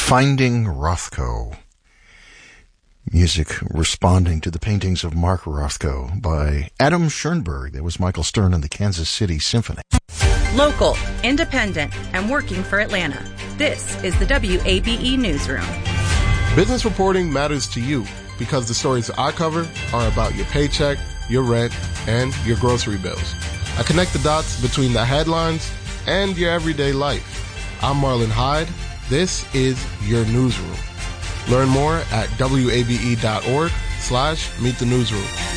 Finding Rothko. Music responding to the paintings of Mark Rothko by Adam Schoenberg. That was Michael Stern and the Kansas City Symphony. Local, independent, and working for Atlanta. This is the WABE Newsroom. Business reporting matters to you because the stories I cover are about your paycheck, your rent, and your grocery bills. I connect the dots between the headlines and your everyday life. I'm Marlon Hyde. This is your newsroom. Learn more at wabe.org/meet the newsroom.